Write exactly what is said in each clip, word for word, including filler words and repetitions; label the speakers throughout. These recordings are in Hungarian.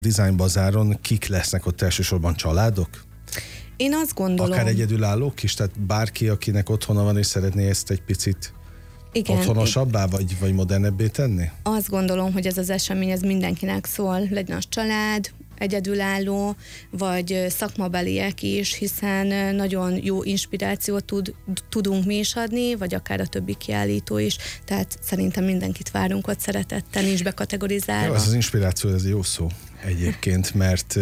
Speaker 1: Design Bazáron kik lesznek ott elsősorban, családok?
Speaker 2: Én azt gondolom...
Speaker 1: Akár egyedülállók is? Tehát bárki, akinek otthona van és szeretné ezt egy picit igen, otthonosabbá, vagy, vagy modernebbé tenni?
Speaker 2: Azt gondolom, hogy ez az esemény ez mindenkinek szól, legyen az család, egyedülálló, vagy szakmabeliek is, hiszen nagyon jó inspirációt tud, tudunk mi is adni, vagy akár a többi kiállító is, tehát szerintem mindenkit várunk ott szeretettel, nincs bekategorizálva.
Speaker 1: Jó, ez az inspiráció, ez jó szó egyébként, mert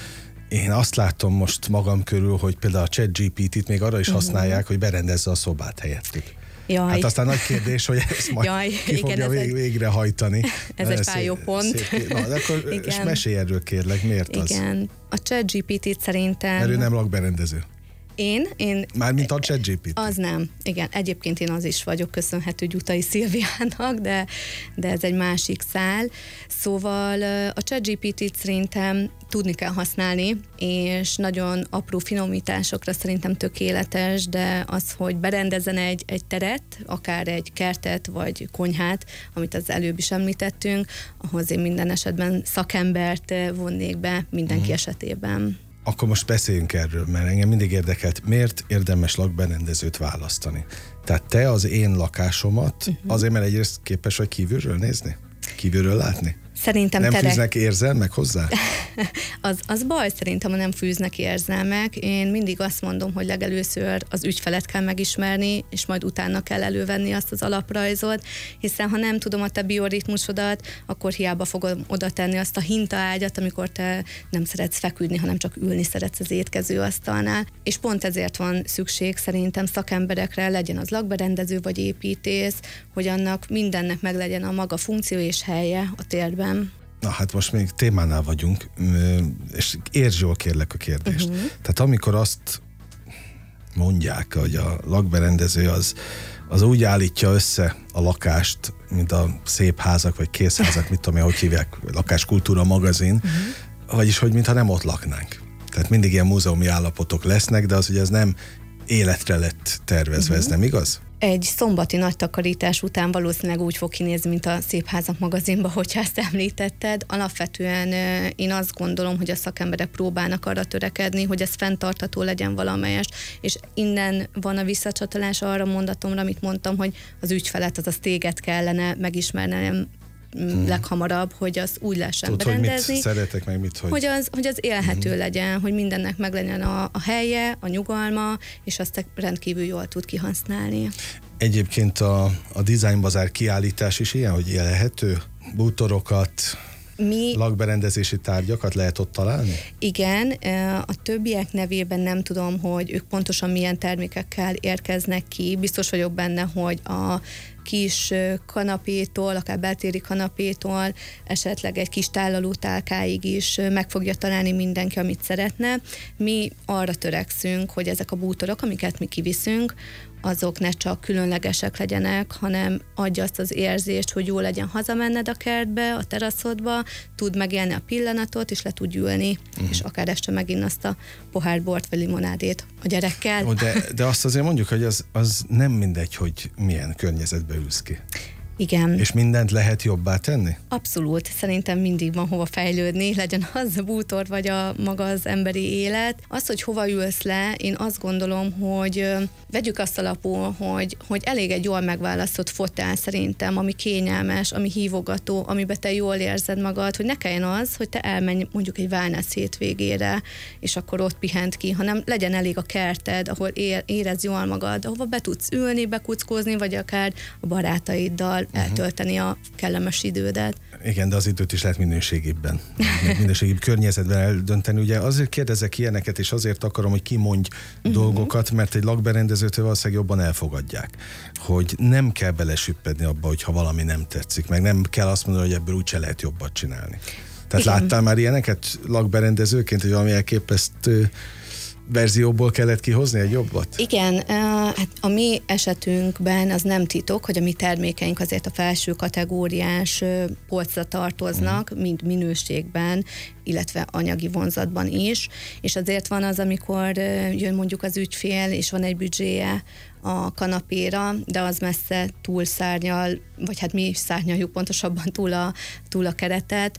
Speaker 1: én azt látom most magam körül, hogy például a ChatGPT-t még arra is használják, uh-huh. hogy berendezze a szobát helyettük.
Speaker 2: Jaj.
Speaker 1: Hát aztán nagy kérdés, hogy ezt majd Jaj, ki igen, fogja vég, egy, végrehajtani.
Speaker 2: Ez egy fájó pont.
Speaker 1: Szép, na, de akkor és mesélj erről kérlek, miért
Speaker 2: igen.
Speaker 1: az?
Speaker 2: Igen, a ChatGPT-t szerintem...
Speaker 1: Mert ő nem lakberendező.
Speaker 2: Én? én
Speaker 1: Mármint a ChatGPT.
Speaker 2: Az nem. Igen, egyébként én az is vagyok, köszönhető Gyutai Szilviának, de, de ez egy másik szál. Szóval a ChatGPT-t szerintem tudni kell használni, és nagyon apró finomításokra szerintem tökéletes, de az, hogy berendezzen egy, egy teret, akár egy kertet, vagy konyhát, amit az előbb is említettünk, ahhoz én minden esetben szakembert vonnék be mindenki uh-huh. esetében.
Speaker 1: Akkor most beszéljünk erről, mert engem mindig érdekelt, miért érdemes lakberendezőt választani. Tehát te az én lakásomat uh-huh. azért, mert egyrészt képes vagy kívülről nézni? Kívülről látni?
Speaker 2: Szerintem
Speaker 1: nem
Speaker 2: terek...
Speaker 1: fűznek érzelmek hozzá?
Speaker 2: az, az baj szerintem, ha nem fűznek érzelmek. Én mindig azt mondom, hogy legelőször az ügyfelet kell megismerni, és majd utána kell elővenni azt az alaprajzot, hiszen ha nem tudom a te bioritmusodat, akkor hiába fogom oda tenni azt a hintaágyat, amikor te nem szeretsz feküdni, hanem csak ülni szeretsz az étkezőasztalnál. És pont ezért van szükség szerintem szakemberekre, legyen az lakberendező vagy építész, hogy annak mindennek meg legyen a maga funkció és helye a térben.
Speaker 1: Na hát most még témánál vagyunk, és értsd jól kérlek a kérdést. Uh-huh. Tehát amikor azt mondják, hogy a lakberendező az, az úgy állítja össze a lakást, mint a szép házak, vagy készházak, mit tudom én, hogy hívják, lakáskultúra magazin, uh-huh. vagyis, hogy mintha nem ott laknánk. Tehát mindig ilyen múzeumi állapotok lesznek, de az ugye ez nem életre lett tervezve, uh-huh. ez nem igaz?
Speaker 2: Egy szombati nagy takarítás után valószínűleg úgy fog kinézni, mint a Szép Házak magazinban, hogyha ezt említetted. Alapvetően én azt gondolom, hogy a szakemberek próbálnak arra törekedni, hogy ez fenntartható legyen valamelyest, és innen van a visszacsatolás arra mondatomra, amit mondtam, hogy az ügyfelet, azaz téged kellene megismernem hmm. leghamarabb, hogy az úgy lehessen
Speaker 1: Tudod,
Speaker 2: berendezni.
Speaker 1: Hogy mit szeretek, meg mit, hogy...
Speaker 2: Hogy az, hogy az élhető hmm. legyen, hogy mindennek meg legyen a, a helye, a nyugalma, és azt rendkívül jól tud kihasználni.
Speaker 1: Egyébként a, a Design Bazár kiállítás is ilyen, hogy élhető bútorokat, Mi... lakberendezési tárgyakat lehet ott találni?
Speaker 2: Igen, a többiek nevében nem tudom, hogy ők pontosan milyen termékekkel érkeznek ki. Biztos vagyok benne, hogy a kis kanapétól, akár beltéri kanapétól, esetleg egy kis tálaló tálkáig is meg fogja találni mindenki, amit szeretne. Mi arra törekszünk, hogy ezek a bútorok, amiket mi kiviszünk, azok ne csak különlegesek legyenek, hanem adja azt az érzést, hogy jó legyen hazamenned a kertbe, a teraszodba, tud megélni a pillanatot, és le tud ülni, uh-huh. és akár este megint azt a pohár bort vagy limonádét a gyerekkel.
Speaker 1: Ó, de, de azt azért mondjuk, hogy az, az nem mindegy, hogy milyen környezetbe ülsz ki.
Speaker 2: Igen.
Speaker 1: És mindent lehet jobbá tenni?
Speaker 2: Abszolút. Szerintem mindig van hova fejlődni, legyen az a bútor, vagy a maga az emberi élet. Az, hogy hova ülsz le, én azt gondolom, hogy vegyük azt alapul, hogy, hogy elég egy jól megválasztott fotel szerintem, ami kényelmes, ami hívogató, amiben te jól érzed magad, hogy ne kelljen az, hogy te elmenj mondjuk egy wellness hétvégére, és akkor ott pihent ki, hanem legyen elég a kerted, ahol érezd jól magad, ahova be tudsz ülni, bekuckózni, vagy akár a barátaiddal uh-huh. eltölteni a kellemes idődet.
Speaker 1: Igen, de az időt is lehet minőségében, minőségibb környezetben eldönteni. Ugye azért kérdezek ilyeneket, és azért akarom, hogy kimondj uh-huh. dolgokat, mert egy lakberendezőtől valószínűleg jobban elfogadják. Hogy nem kell belesüppedni abba, hogyha valami nem tetszik, meg nem kell azt mondani, hogy ebből úgyse lehet jobbat csinálni. Tehát igen. Láttál már ilyeneket lakberendezőként, hogy valami elképesztő verzióból kellett kihozni egy jobbat?
Speaker 2: Igen, hát a mi esetünkben az nem titok, hogy a mi termékeink azért a felső kategóriás polcra tartoznak, mm. mind minőségben, illetve anyagi vonzatban is, és azért van az, amikor jön mondjuk az ügyfél, és van egy büdzséje a kanapéra, de az messze túl szárnyal, vagy hát mi szárnyaljuk pontosabban túl a, túl a keretet,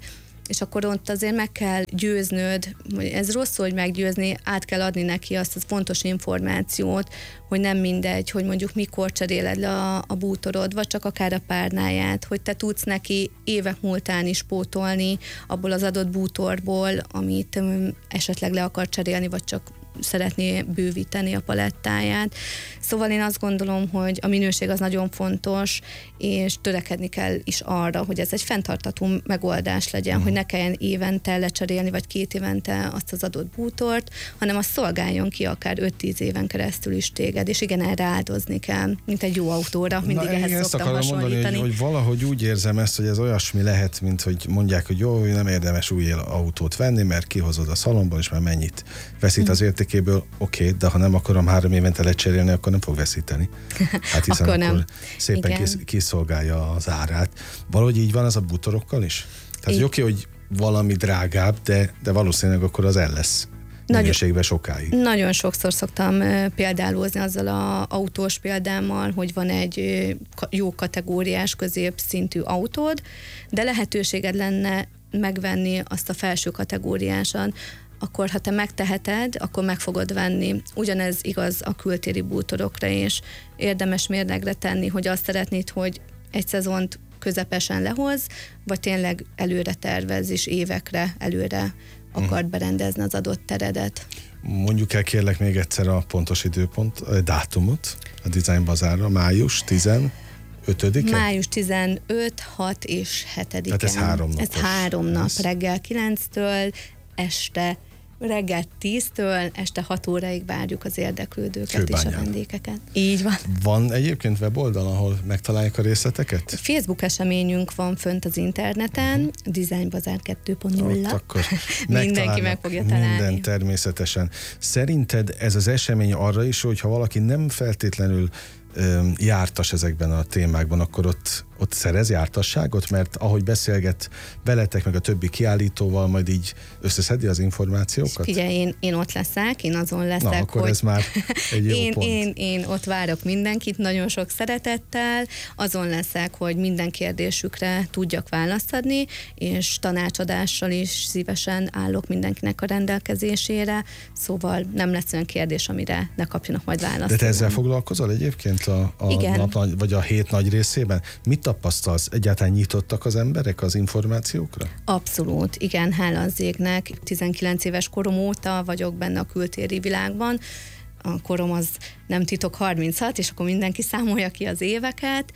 Speaker 2: és akkor ott azért meg kell győznöd, ez rosszul, hogy meggyőzni, át kell adni neki azt a fontos információt, hogy nem mindegy, hogy mondjuk mikor cseréled le a, a bútorod, vagy csak akár a párnáját, hogy te tudsz neki évek múltán is pótolni abból az adott bútorból, amit um, esetleg le akar cserélni, vagy csak szeretné bővíteni a palettáját. Szóval én azt gondolom, hogy a minőség az nagyon fontos, és törekedni kell is arra, hogy ez egy fenntartható megoldás legyen, uh-huh. hogy ne kelljen évente lecserélni, vagy két évente azt az adott bútort, hanem az szolgáljon ki akár öt-tíz éven keresztül is téged, és igen, erre áldozni kell, mint egy jó autóra, mindig
Speaker 1: Na,
Speaker 2: ehhez
Speaker 1: ezt
Speaker 2: szoktam
Speaker 1: akarom
Speaker 2: hasonlítani.
Speaker 1: mondani, hogy, hogy valahogy úgy érzem ezt, hogy ez olyasmi lehet, mint hogy mondják, hogy jó, nem érdemes új autót venni, mert kihozod a szalomból, és már mennyit veszít uh-huh. az értékéből, oké, okay, de ha nem akarom három évente lecserélni, akkor nem fog veszíteni. Hát hiszen akkor, akkor szépen kis, kiszolgálja az árát. Valahogy így van az a bútorokkal is? Tehát hogy oké, okay, hogy valami drágább, de, de valószínűleg akkor az el lesz minőségben sokáig.
Speaker 2: Nagyon sokszor szoktam példálózni azzal az autós példámmal, hogy van egy jó kategóriás, középszintű autód, de lehetőséged lenne megvenni azt a felső kategóriásan, akkor ha te megteheted, akkor meg fogod venni. Ugyanez igaz a kültéri bútorokra is. Érdemes mérlegre tenni, hogy azt szeretnéd, hogy egy szezont közepesen lehoz, vagy tényleg előre tervez, és évekre előre akart berendezni az adott teredet.
Speaker 1: Mondjuk el kérlek még egyszer a pontos időpont, a dátumot a Design Bazárra, május tizenötödike?
Speaker 2: május tizenötödike, hat és hetedike.
Speaker 1: Tehát ez három napos.
Speaker 2: Ez három nap,
Speaker 1: ez...
Speaker 2: reggel kilenctől este reggel tíztől este hat óráig várjuk az érdeklődőket
Speaker 1: Kőbányán.
Speaker 2: És a vendégeket. Így van.
Speaker 1: Van egyébként weboldal, ahol megtalálják a részleteket?
Speaker 2: Facebook eseményünk van fönt az interneten, uh-huh. Design Bazár kettő pont nulla.
Speaker 1: Akkor
Speaker 2: mindenki meg fogja találni.
Speaker 1: Minden természetesen. Szerinted ez az esemény arra is, hogy ha valaki nem feltétlenül um, jártas ezekben a témákban, akkor ott, ott szerez jártasságot, mert ahogy beszélget veletek, meg a többi kiállítóval, majd így összeszedi az információkat?
Speaker 2: Figyelj, én, én ott leszek, én azon leszek,
Speaker 1: Na, akkor
Speaker 2: hogy
Speaker 1: ez már egy jó
Speaker 2: én,
Speaker 1: pont.
Speaker 2: Én, én ott várok mindenkit, nagyon sok szeretettel, azon leszek, hogy minden kérdésükre tudjak választ adni, és tanácsadással is szívesen állok mindenkinek a rendelkezésére, szóval nem lesz olyan kérdés, amire ne kapjanak majd választ.
Speaker 1: De te ezzel foglalkozol egyébként a, a nap, vagy a hét nagy részében? Mit tapasztalsz? Egyáltalán nyitottak az emberek az információkra?
Speaker 2: Abszolút, igen, hála az égnek. tizenkilenc éves korom óta vagyok benne a kültéri világban. A korom az nem titok harminchat, és akkor mindenki számolja ki az éveket.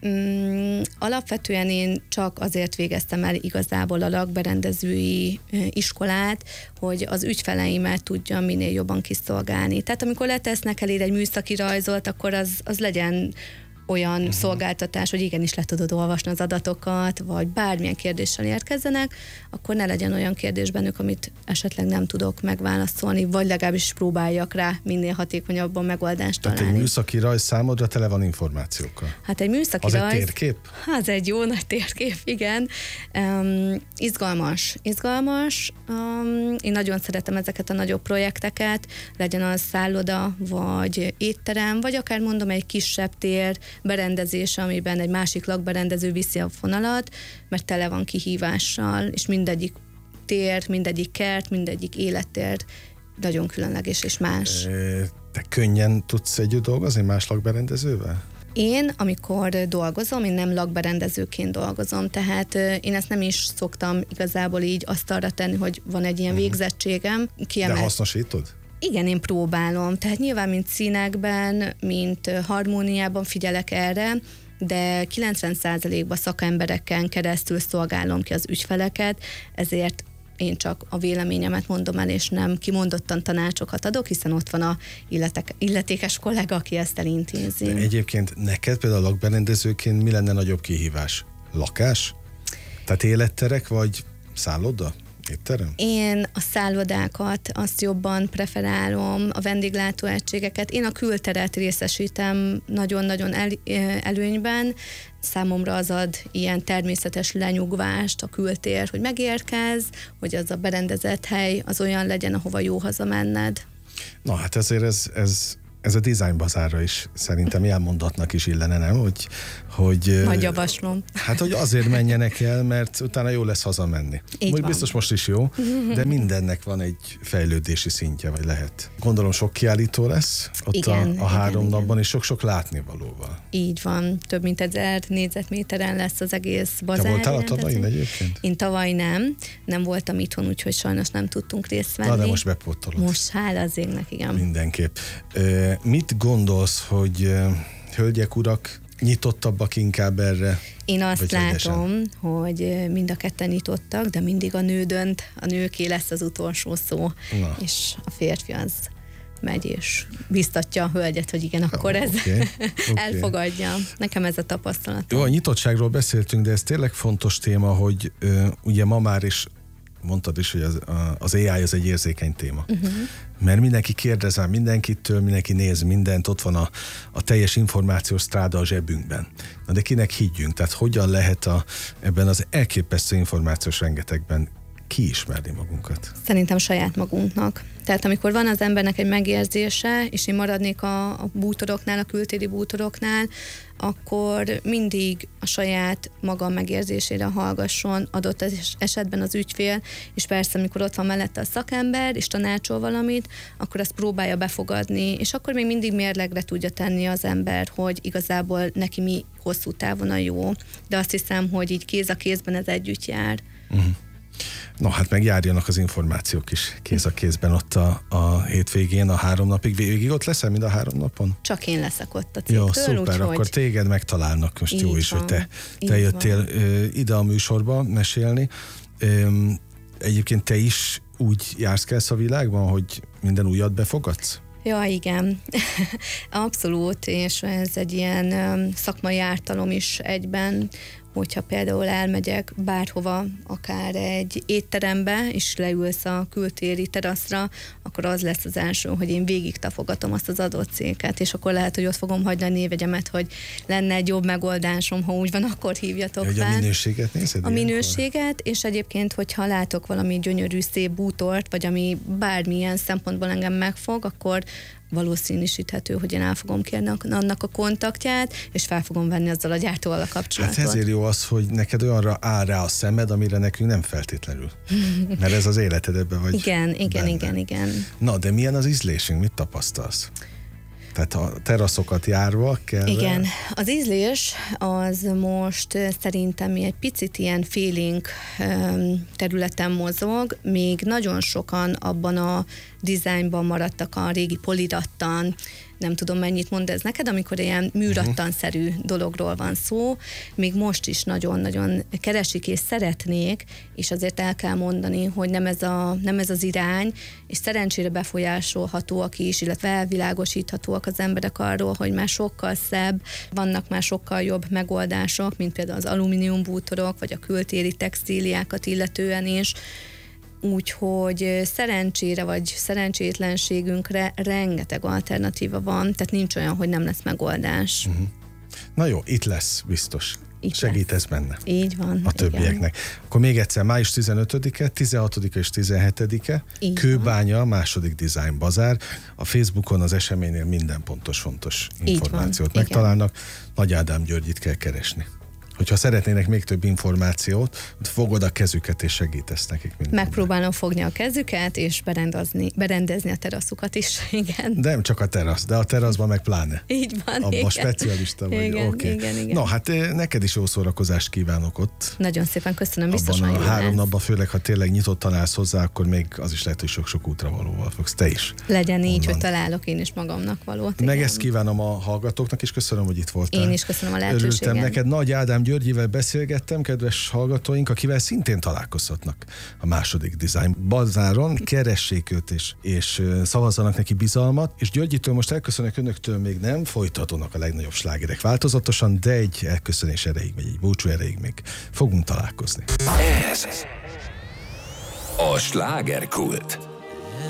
Speaker 2: Mm, alapvetően én csak azért végeztem el igazából a lakberendezői iskolát, hogy az ügyfeleimet tudjam minél jobban kiszolgálni. Tehát amikor letesznek elér egy műszaki rajzolt, akkor az, az legyen olyan uh-huh. szolgáltatás, hogy igenis le tudod olvasni az adatokat, vagy bármilyen kérdéssel érkezzenek, akkor ne legyen olyan kérdés bennük, amit esetleg nem tudok megválaszolni, vagy legalábbis próbáljak rá minél hatékonyabban megoldást találni.
Speaker 1: Tehát egy műszaki rajz számodra tele van információkkal?
Speaker 2: Hát egy műszaki
Speaker 1: az
Speaker 2: rajz...
Speaker 1: egy térkép?
Speaker 2: Az egy jó nagy térkép, igen. Um, izgalmas, izgalmas. Um, én nagyon szeretem ezeket a nagyobb projekteket, legyen az szálloda, vagy étterem, vagy akár mondom egy kisebb tér, berendezés, amiben egy másik lakberendező viszi a fonalat, mert tele van kihívással, és mindegyik tér, mindegyik kert, mindegyik élettér nagyon különleges és más.
Speaker 1: Te könnyen tudsz együtt dolgozni más lakberendezővel?
Speaker 2: Én, amikor dolgozom, én nem lakberendezőként dolgozom, tehát én ezt nem is szoktam igazából így asztalra tenni, hogy van egy ilyen végzettségem.
Speaker 1: Kiemel... De hasznosítod?
Speaker 2: Igen, én próbálom. Tehát nyilván, mint színekben, mint harmóniában figyelek erre, de kilencven százalékban szakembereken keresztül szolgálom ki az ügyfeleket, ezért én csak a véleményemet mondom el, és nem kimondottan tanácsokat adok, hiszen ott van a illetek, illetékes kollega, aki ezt elintézi.
Speaker 1: De egyébként neked például lakberendezőként mi lenne nagyobb kihívás? Lakás? Tehát életterek, vagy szálloda? Étterem?
Speaker 2: Én a szállodákat, azt jobban preferálom, a vendéglátóegységeket. Én a külteret részesítem nagyon-nagyon el, előnyben. Számomra az ad ilyen természetes lenyugvást a kültér, hogy megérkezz, hogy az a berendezett hely az olyan legyen, ahova jó hazamenned.
Speaker 1: Na hát ezért ez, ez ez a Design Bazárra is szerintem ilyen mondatnak is illene, nem? Hogy, hogy,
Speaker 2: Majd javaslom.
Speaker 1: Hát, hogy azért menjenek el, mert utána jó lesz hazamenni. Úgy biztos most is jó, de mindennek van egy fejlődési szintje, vagy lehet. Gondolom sok kiállító lesz ott igen, a, a három igen, napban, igen. És sok-sok látnivalóval.
Speaker 2: Így van, több mint ezer négyzetméteren lesz az egész bazár.
Speaker 1: Te voltál a tavalyin egyébként?
Speaker 2: Én tavaly nem, nem voltam itthon, úgyhogy sajnos nem tudtunk részt venni.
Speaker 1: Na, de most bepótolod.
Speaker 2: Most hála az égnek, igen.
Speaker 1: Mindenképp. E, mit gondolsz, hogy hölgyek, urak nyitottabbak inkább erre?
Speaker 2: Én azt látom, egyesen? hogy mind a ketten nyitottak, de mindig a nő dönt, a nőké lesz az utolsó szó, na. És a férfi az megy és biztatja a hölgyet, hogy igen, akkor oh, ez okay, okay. elfogadja. Nekem ez a tapasztalat.
Speaker 1: Jó, a nyitottságról beszéltünk, de ez tényleg fontos téma, hogy ö, ugye ma már is mondtad is, hogy az, az á i az egy érzékeny téma. Uh-huh. Mert mindenki kérdez már mindenkitől, mindenki néz mindent, ott van a, a teljes információs stráda a zsebünkben. Na de kinek higgyünk? Tehát hogyan lehet a, ebben az elképesztő információs rengetegben kiismerni magunkat?
Speaker 2: Szerintem saját magunknak. Tehát amikor van az embernek egy megérzése, és én maradnék a, a bútoroknál, a kültéri bútoroknál, akkor mindig a saját maga megérzésére hallgasson, adott esetben az ügyfél, és persze, amikor ott van mellette a szakember, és tanácsol valamit, akkor azt próbálja befogadni, és akkor még mindig mérlegre tudja tenni az ember, hogy igazából neki mi hosszú távon a jó. De azt hiszem, hogy így kéz a kézben ez együtt jár. Uh-huh.
Speaker 1: No, hát megjárjanak az információk is kéz a kézben ott a, a hétvégén, a három napig. Végig ott leszel mind a három napon?
Speaker 2: Csak én leszek ott a cégtől.
Speaker 1: Jó, szuper, akkor hogy... téged megtalálnak. Most jó is, van, hogy te, te jöttél ö, ide a műsorba mesélni. Ö, egyébként te is úgy jársz kelsz a világban, hogy minden újat befogadsz?
Speaker 2: Ja, igen. Abszolút, és ez egy ilyen um, szakmai ártalom is egyben, hogyha például elmegyek bárhova, akár egy étterembe, és leülsz a kültéri teraszra, akkor az lesz az első, hogy én végig tafogatom azt az adott céget, és akkor lehet, hogy ott fogom hagyni a névegyemet, hogy lenne egy jobb megoldásom, ha úgy van, akkor hívjatok
Speaker 1: ja,
Speaker 2: fel.
Speaker 1: A minőséget nézed?
Speaker 2: A minőséget, és egyébként, hogyha látok valami gyönyörű, szép bútort, vagy ami bármilyen szempontból engem megfog, akkor valószínűsíthető, hogy én el fogom kérni annak a kontaktját, és fel fogom venni azzal a gyártóval a kapcsolatot.
Speaker 1: Hát ezért jó az, hogy neked olyanra áll rá a szemed, amire nekünk nem feltétlenül. Mert ez az életed, ebben vagy
Speaker 2: Igen, igen,
Speaker 1: benne.
Speaker 2: igen, igen.
Speaker 1: Na, de milyen az ízlésünk? Mit tapasztalsz? Tehát a teraszokat járva kell.
Speaker 2: Igen, az ízlés az most szerintem egy picit ilyen feeling területen mozog, még nagyon sokan abban a dizájnban maradtak a régi polirattan, nem tudom mennyit mond ez neked, amikor ilyen műrattanszerű dologról van szó, még most is nagyon-nagyon keresik és szeretnék, és azért el kell mondani, hogy nem ez, a, nem ez az irány, és szerencsére befolyásolhatóak is, illetve elvilágosíthatóak az emberek arról, hogy már sokkal szebb, vannak már sokkal jobb megoldások, mint például az alumíniumbútorok, vagy a kültéri textíliákat illetően is, úgyhogy szerencsére vagy szerencsétlenségünkre rengeteg alternatíva van, tehát nincs olyan, hogy nem lesz megoldás. Uh-huh.
Speaker 1: Na jó, itt lesz biztos. Itt segítesz lesz. Benne.
Speaker 2: Így van.
Speaker 1: A többieknek. Igen. Akkor még egyszer, május tizenötödike, tizenhatodika és tizenhetedike, így Kőbánya, van. Második Design Bazár. A Facebookon az eseménynél minden pontos, fontos információt megtalálnak. Igen. Nagy Ádám Györgyit kell keresni. Hogyha szeretnének még több információt, fogod a kezüket és segítesz nekik mindenben.
Speaker 2: Megpróbálom fogni a kezüket és berendezni, berendezni a teraszukat is, igen.
Speaker 1: De nem csak a terasz, de a teraszban meg pláne.
Speaker 2: Így van,
Speaker 1: Abba igen. Specialista vagy.
Speaker 2: Igen,
Speaker 1: okay.
Speaker 2: igen, igen.
Speaker 1: Na hát neked is jó szórakozást kívánok ott.
Speaker 2: Nagyon szépen köszönöm, biztos
Speaker 1: abban a három napban, főleg ha tényleg nyitottan állsz hozzá, akkor még az is lehet, hogy sok-sok útravalóval fogsz. Te is.
Speaker 2: Legyen így, onnan. Hogy találok én is magamnak valót.
Speaker 1: Meg igen. Ezt kívánom a hallgatóknak, és köszönöm, hogy itt voltál.
Speaker 2: Én is köszönöm a lehetőséget.
Speaker 1: Örültem neked. Nagy Ádám Györgyivel beszélgettem, kedves hallgatóink, akivel szintén találkozhatnak a második Design Bazáron. Keressék őt és, és szavazzanak neki bizalmat. És Györgyitől most elköszönök, önöktől még nem, folytatódnak a legnagyobb slágerek változatosan, de egy elköszönés erejéig, vagy egy búcsú erejéig még fogunk találkozni.
Speaker 3: Ez a Slágerkult.